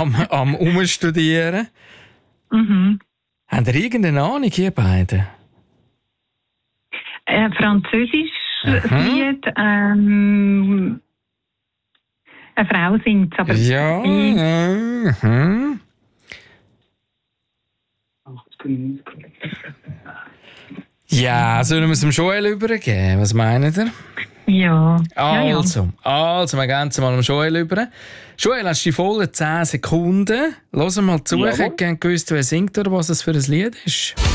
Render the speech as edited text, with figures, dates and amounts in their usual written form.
am Umstudieren. Mhm. Habt ihr irgendeine Ahnung, ihr beiden? Französisch Lied. Eine Frau singt aber. Ja. Ja, sollen wir es dem Joel übergeben? Was meint ihr? Ja. Also, wir gehen jetzt mal dem Joel über. Joel, hast du die vollen 10 Sekunden? Hören mal zu, ich hätte gerne gewusst, wer singt oder was es für ein Lied ist.